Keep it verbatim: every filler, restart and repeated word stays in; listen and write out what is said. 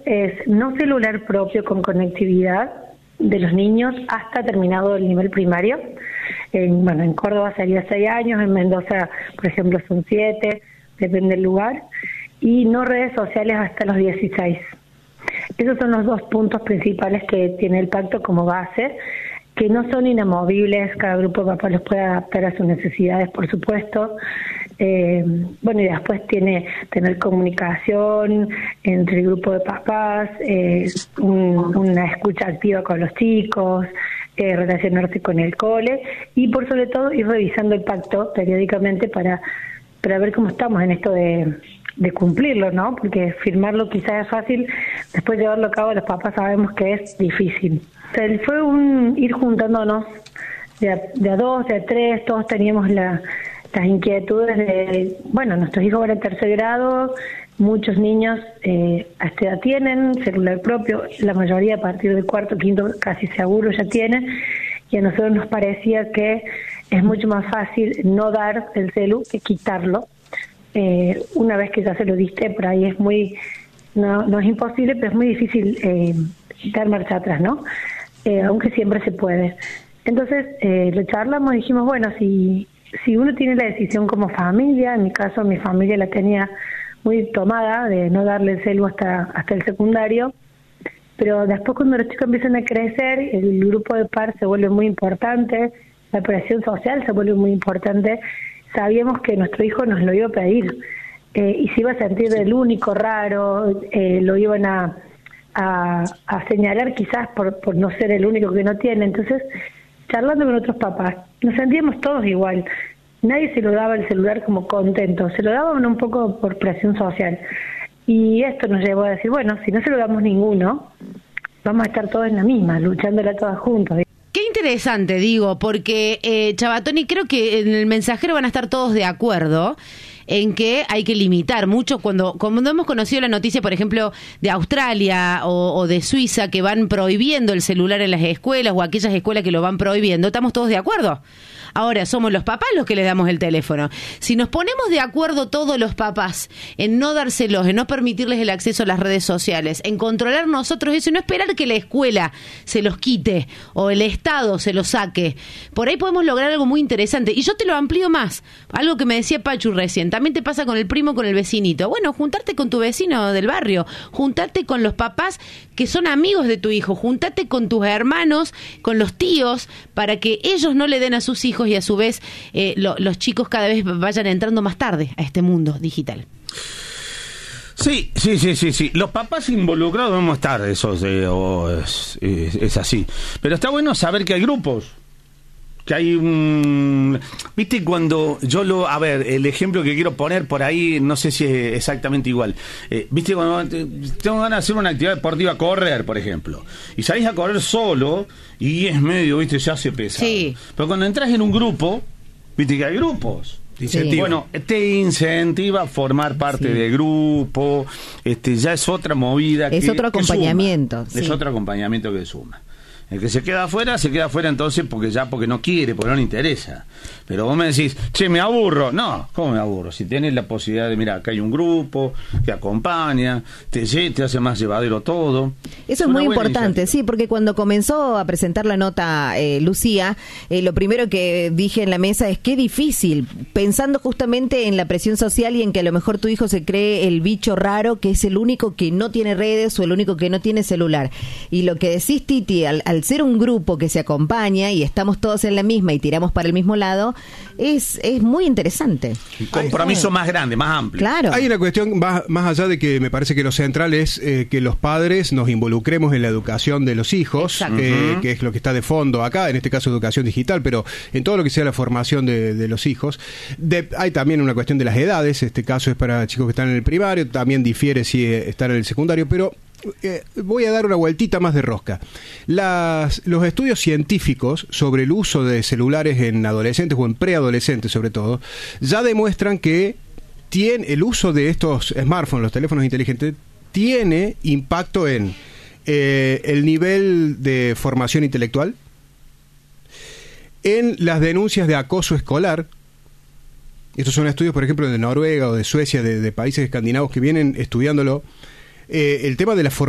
es no celular propio con conectividad de los niños hasta terminado el nivel primario. En, bueno, en Córdoba sería seis años, en Mendoza, por ejemplo, son siete, depende del lugar, y no redes sociales hasta los dieciséis. Esos son los dos puntos principales que tiene el pacto como base, que no son inamovibles, cada grupo de papás los puede adaptar a sus necesidades, por supuesto. Eh, bueno, y después tiene tener comunicación entre el grupo de papás, eh, un, una escucha activa con los chicos, eh, relacionarse con el cole y por sobre todo ir revisando el pacto periódicamente para, para ver cómo estamos en esto de, de cumplirlo, ¿no? Porque firmarlo quizás es fácil, después llevarlo a cabo los papás sabemos que es difícil. O sea, fue un ir juntándonos de a, de a dos, de a tres, todos teníamos la, las inquietudes de, bueno, nuestros hijos van en tercer grado, muchos niños eh, a esta edad tienen celular propio, la mayoría a partir del cuarto, quinto casi seguro ya tienen, y a nosotros nos parecía que es mucho más fácil no dar el celu que quitarlo. Eh, una vez que ya se lo diste, por ahí es muy, no, no es imposible, pero es muy difícil eh, dar marcha atrás, ¿no? Eh, aunque siempre se puede. Entonces, eh, lo charlamos y dijimos, bueno, si, si uno tiene la decisión como familia, en mi caso mi familia la tenía muy tomada de no darle el celu hasta, hasta el secundario, pero después cuando los chicos empiezan a crecer, el grupo de par se vuelve muy importante, la presión social se vuelve muy importante, sabíamos que nuestro hijo nos lo iba a pedir, eh, y se iba a sentir el único raro, eh, lo iban a A, a señalar quizás por, por no ser el único que no tiene. Entonces, charlando con otros papás, nos sentíamos todos igual. Nadie se lo daba el celular como contento, se lo daban un poco por presión social. Y esto nos llevó a decir, bueno, si no se lo damos ninguno, vamos a estar todos en la misma, luchándola todas juntos. Qué interesante, digo, porque eh, Chavatoni, creo que en el mensajero van a estar todos de acuerdo en que hay que limitar mucho. Cuando, cuando hemos conocido la noticia, por ejemplo, de Australia o, o de Suiza, que van prohibiendo el celular en las escuelas, o aquellas escuelas que lo van prohibiendo, estamos todos de acuerdo. Ahora, somos los papás los que les damos el teléfono. Si nos ponemos de acuerdo todos los papás en no dárselos, en no permitirles el acceso a las redes sociales, en controlar nosotros eso y no esperar que la escuela se los quite o el Estado se los saque, por ahí podemos lograr algo muy interesante. Y yo te lo amplío más, algo que me decía Pachu recién, también te pasa con el primo, con el vecinito. Bueno, juntarte con tu vecino del barrio, juntarte con los papás que son amigos de tu hijo, juntate con tus hermanos, con los tíos, para que ellos no le den a sus hijos y a su vez eh, lo, los chicos cada vez vayan entrando más tarde a este mundo digital. Sí, sí, sí, sí, sí. Los papás involucrados debemos estar, eso eh, oh, es, es, es así. Pero está bueno saber que hay grupos. Que hay un... Viste, cuando yo lo... A ver, el ejemplo que quiero poner por ahí, no sé si es exactamente igual. Eh, Viste, cuando tengo ganas de hacer una actividad deportiva, correr, por ejemplo. Y salís a correr solo y es medio, viste, se hace pesado. Sí. Pero cuando entras en un grupo, viste que hay grupos. Sí. Bueno, te incentiva a formar parte sí. del grupo. Este, ya es otra movida. Es que, otro acompañamiento. Sí. Es otro acompañamiento que suma. El que se queda afuera, se queda afuera entonces porque ya porque no quiere, porque no le interesa. Pero vos me decís, che, me aburro. No, ¿cómo me aburro? Si tenés la posibilidad de, mira, acá hay un grupo que acompaña, te, te hace más llevadero todo. Eso es muy importante, sí, porque cuando comenzó a presentar la nota eh, Lucía, eh, lo primero que dije en la mesa es qué difícil, pensando justamente en la presión social y en que a lo mejor tu hijo se cree el bicho raro, que es el único que no tiene redes o el único que no tiene celular. Y lo que decís, Titi, al, al ser un grupo que se acompaña y estamos todos en la misma y tiramos para el mismo lado, es, es muy interesante. Un compromiso Ay, más grande, más amplio. Claro. Hay una cuestión más, más allá de que me parece que lo central es eh, que los padres nos involucremos en la educación de los hijos, eh, uh-huh. que es lo que está de fondo acá, en este caso educación digital, pero en todo lo que sea la formación de, de los hijos. De, hay también una cuestión de las edades, este caso es para chicos que están en el primario, también difiere si están en el secundario, pero Eh, voy a dar una vueltita más de rosca. Las, los estudios científicos sobre el uso de celulares en adolescentes o en preadolescentes sobre todo, ya demuestran que tiene, el uso de estos smartphones, los teléfonos inteligentes, tiene impacto en eh, el nivel de formación intelectual, en las denuncias de acoso escolar. Estos son estudios, por ejemplo, de Noruega o de Suecia, de, de países escandinavos que vienen estudiándolo. Eh, el tema de la formación